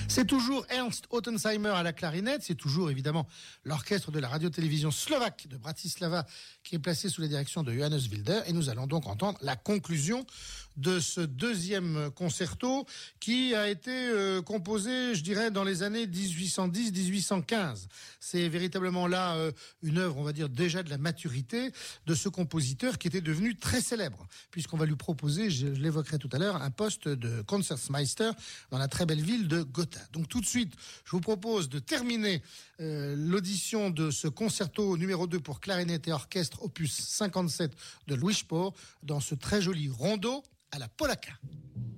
C'est toujours Ernst Ottensheimer à la clarinette, c'est toujours évidemment l'orchestre de la radio-télévision slovaque de Bratislava qui est placé sous la direction de Johannes Wilder, et nous allons donc entendre la conclusion de ce deuxième concerto qui a été composé, je dirais, dans les années 1810-1815. C'est véritablement là une œuvre, on va dire, déjà de la maturité de ce compositeur qui était devenu très célèbre, puisqu'on va lui proposer, je l'évoquerai tout à l'heure, un poste de Concertmeister dans la très belle ville de Gotha. Donc tout de suite, je vous propose de terminer l'audition de ce concerto numéro 2 pour clarinette et orchestre opus 57 de Louis Spohr dans ce très joli rondo à la polacca.